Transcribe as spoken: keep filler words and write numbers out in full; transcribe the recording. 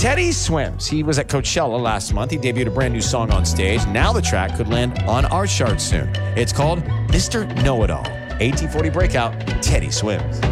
Teddy Swims. He was at Coachella last month. He debuted a brand new song on stage. Now the track could land on our charts soon. It's called Mister Know-It-All. eighteen forty Breakout, Teddy Swims.